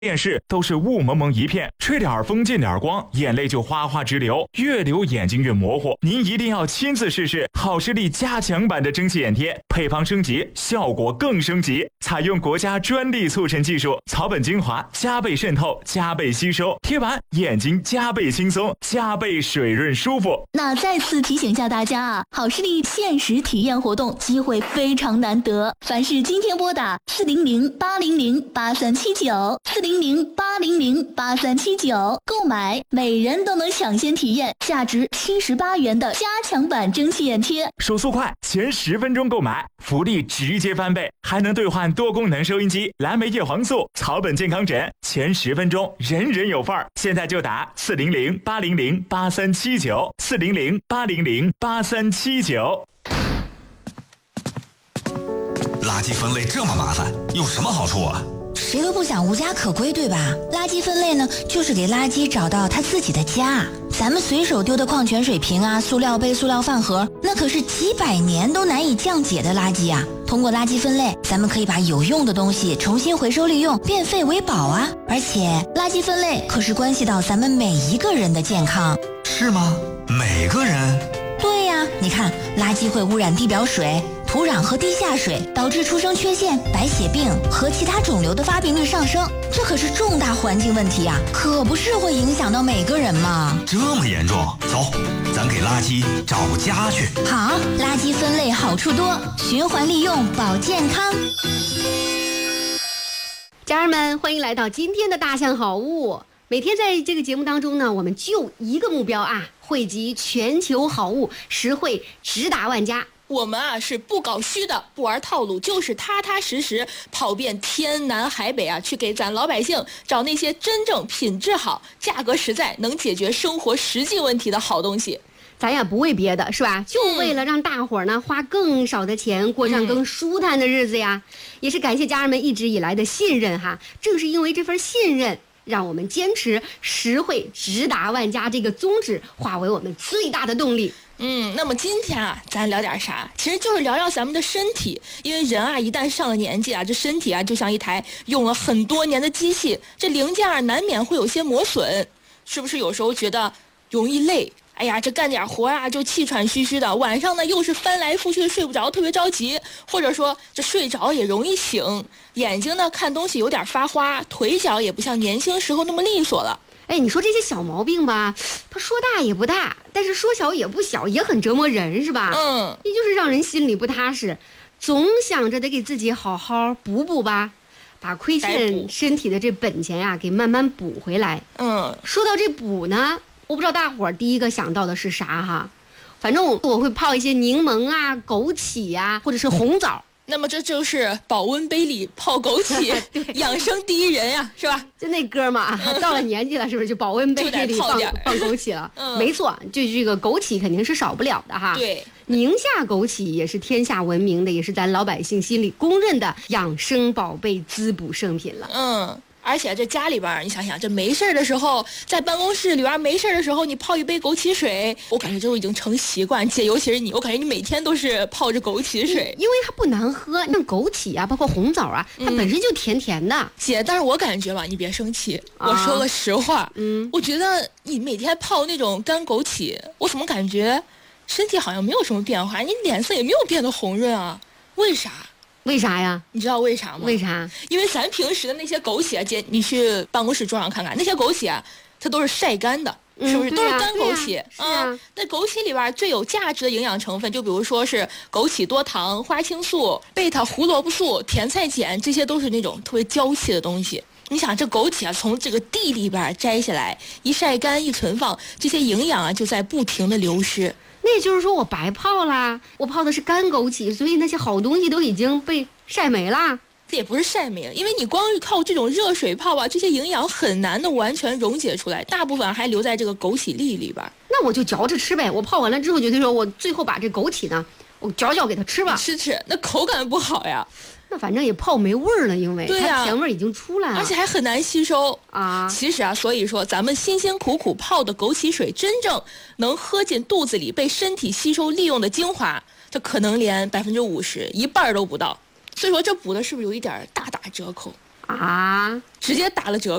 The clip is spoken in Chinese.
电视都是雾蒙蒙一片，吹点风进点光，眼泪就哗哗直流，越流眼睛越模糊。您一定要亲自试试好视力加强版的蒸汽眼贴，配方升级，效果更升级，采用国家专利促成技术，草本精华加倍渗透，加倍吸收，贴完眼睛加倍轻松，加倍水润舒服。 那再次提醒一下大家啊，好视力限时体验活动机会非常难得，凡是今天拨打400-800-8379购买，每人都能抢先体验价值78元的加强版蒸汽眼贴。 手速快，前10分钟购买，福利直接翻倍，还能兑换多功能收音机、蓝莓叶黄素、草本健康枕，前10分钟人人有份儿。现在就打400-800-8379，400-800-8379。 垃圾分类这么麻烦，有什么好处啊？ 谁都不想无家可归，对吧？垃圾分类呢，就是给垃圾找到它自己的家。咱们随手丢的矿泉水瓶啊、塑料杯、塑料饭盒，那可是几百年都难以降解的垃圾啊。通过垃圾分类，咱们可以把有用的东西重新回收利用，变废为宝啊！而且，垃圾分类可是关系到咱们每一个人的健康。 是吗？每个人？ 对呀，你看，垃圾会污染地表水、土壤和地下水，导致出生缺陷、白血病和其他肿瘤的发病率上升，这可是重大环境问题啊，可不是会影响到每个人嘛。 这么严重？走，咱给垃圾找家去。 好，垃圾分类好处多，循环利用保健康。 家人们，欢迎来到今天的大象好物。每天在这个节目当中呢，我们就一个目标啊，汇集全球好物，实惠直达万家。 我们啊是不搞虚的，不玩套路，就是踏踏实实跑遍天南海北啊，去给咱老百姓找那些真正品质好、价格实在、能解决生活实际问题的好东西。 咱也不为别的，是吧？就为了让大伙儿呢花更少的钱，过上更舒坦的日子呀。也是感谢家人们一直以来的信任哈，正是因为这份信任，让我们坚持实惠直达万家这个宗旨，化为我们最大的动力。 那么今天啊，咱聊点啥？其实就是聊聊咱们的身体，因为人啊，一旦上了年纪啊，这身体啊就像一台用了很多年的机器，这零件啊难免会有些磨损，是不是？有时候觉得容易累，哎呀，这干点活啊就气喘吁吁的，晚上呢又是翻来覆去睡不着，特别着急，或者说这睡着也容易醒，眼睛呢看东西有点发花，腿脚也不像年轻时候那么利索了。 哎，你说这些小毛病吧，它说大也不大，但是说小也不小，也很折磨人，是吧？也就是让人心里不踏实，总想着得给自己好好补补吧，把亏欠身体的这本钱呀，给慢慢补回来。说到这补呢，我不知道大伙儿第一个想到的是啥哈，反正我会泡一些柠檬啊、枸杞啊，或者是红枣。 那么这就是保温杯里泡枸杞，养生第一人呀，是吧？ 就那哥们儿到了年纪了，是不是就保温杯里放枸杞了？没错，就这个枸杞肯定是少不了的哈。 对， 宁夏枸杞也是天下闻名的，也是咱老百姓心里公认的养生宝贝、滋补圣品了。 而且这家里边，你想想，这没事的时候，在办公室里边没事的时候，你泡一杯枸杞水，我感觉这都已经成习惯。姐，尤其是你，我感觉你每天都是泡着枸杞水， 因为它不难喝。像枸杞啊，包括红枣啊，它本身就甜甜的。 姐，但是我感觉吧，你别生气，我说个实话，我觉得你每天泡那种干枸杞，我怎么感觉身体好像没有什么变化，你脸色也没有变得红润啊？为啥？ 为啥呀？ 你知道为啥吗？ 为啥？ 因为咱平时的那些枸杞啊，姐，你去办公室桌上看看，那些枸杞啊，它都是晒干的，是不是？都是干枸杞。那枸杞里边最有价值的营养成分，就比如说是枸杞多糖、花青素、贝塔胡萝卜素、甜菜碱，这些都是那种特别娇气的东西。你想，这枸杞啊，从这个地里边摘下来，一晒干一存放，这些营养啊就在不停的流失。 那也就是说我白泡啦，我泡的是干枸杞，所以那些好东西都已经被晒没了。 这也不是晒没了，因为你光靠这种热水泡啊，这些营养很难的完全溶解出来，大部分还留在这个枸杞粒里边。 那我就嚼着吃呗，我泡完了之后就说我最后把这枸杞呢，我嚼嚼给它吃吧。 吃，那口感不好呀。 那反正也泡没味儿了，因为它甜味已经出来了， 而且还很难吸收啊。 其实啊，所以说咱们辛辛苦苦泡的枸杞水，真正能喝进肚子里被身体吸收利用的精华，这可能连50%、一半都不到。所以说这补的是不是有一点大打折扣？ 啊， 直接打了折